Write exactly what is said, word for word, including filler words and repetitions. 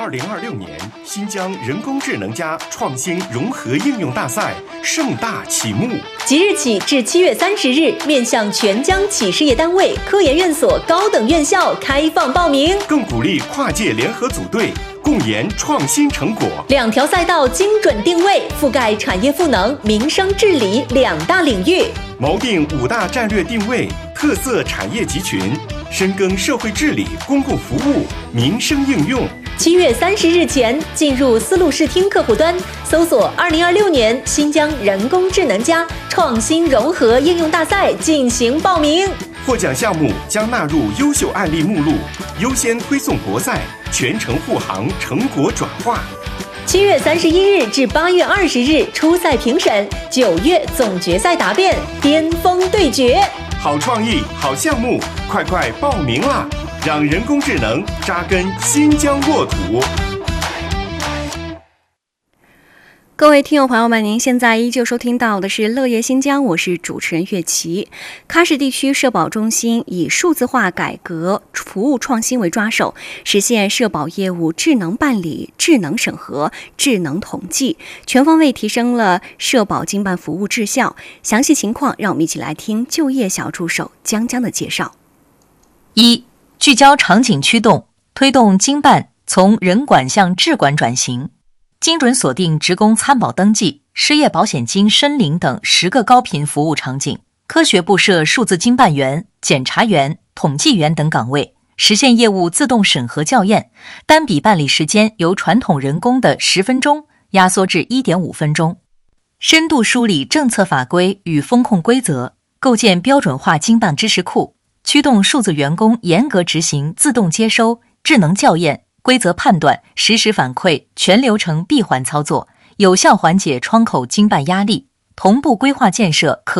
二零二六年新疆人工智能加创新融合应用大赛盛大启幕， 即日起至七月三十日，面向全疆企事业单位、科研院所高等院校开放报名， 更鼓励跨界联合组队，共研创新成果。 两条赛道精准定位，覆盖产业赋能、民生治理两大领域， 锚定五大战略定位、特色产业集群，深耕社会治理、公共服务、民生应用。 七月三十日前进入丝路视听客户端，搜索二零二六年新疆人工智能加创新融合应用大赛进行报名。 获奖项目将纳入优秀案例目录，优先推送国赛，全程护航成果转化。 七月三十一日至八月二十日初赛评审，九月总决赛答辩，巅峰对决。 好创意，好项目，快快报名啦！让人工智能扎根新疆沃土。 各位听友朋友们，您现在依旧收听到的是乐业新疆，我是主持人岳琪。喀什地区社保中心以数字化改革、服务创新为抓手，实现社保业务智能办理、智能审核、智能统计，全方位提升了社保经办服务质效。详细情况，让我们一起来听就业小助手江江的介绍。 一、聚焦场景驱动，推动经办从人管向智管转型。精准锁定职工参保登记、失业保险金申领等十个高频服务场景，科学布设数字经办员、检查员、统计员等岗位，实现业务自动审核校验，单笔办理时间由传统人工的十分钟压缩至 一点五分钟。深度梳理政策法规与风控规则，构建标准化经办知识库，驱动数字员工严格执行自动接收、智能校验、规则判断、实时反馈，全流程闭环操作，有效缓解窗口经办压力，同步规划建设可